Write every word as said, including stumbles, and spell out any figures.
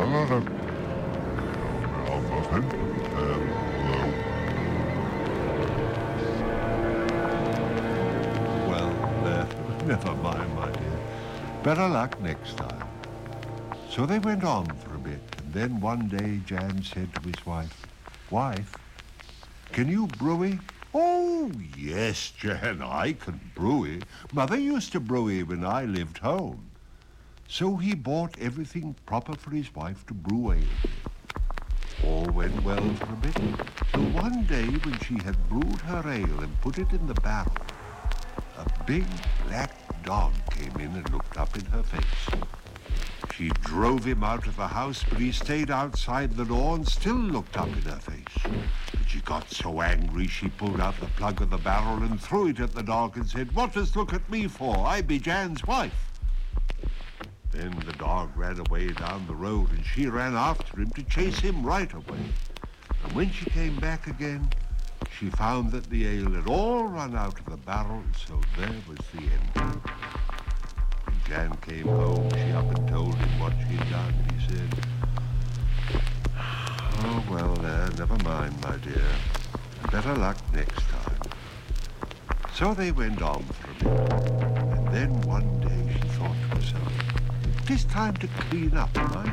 Well, uh, never mind, my dear. Better luck next time. So they went on for a bit, and then one day Jan said to his wife, "Wife, can you brewy?" "Oh, yes, Jan, I can brewy. Mother used to brewy when I lived home." So he bought everything proper for his wife to brew ale with. All went well for a bit, till one day when she had brewed her ale and put it in the barrel, a big black dog came in and looked up in her face. She drove him out of the house, but he stayed outside the door and still looked up in her face. But she got so angry she pulled out the plug of the barrel and threw it at the dog and said, "What dost look at me for? I be Jan's wife." Then the dog ran away down the road and she ran after him to chase him right away. And when she came back again, she found that the ale had all run out of the barrel, so there was the end. When Jan came home, she up and told him what she'd done. He said, "Oh, well, uh, never mind, my dear. Better luck next time." So they went on for a bit, and then one day she thought to herself, "'Tis time to clean up, mind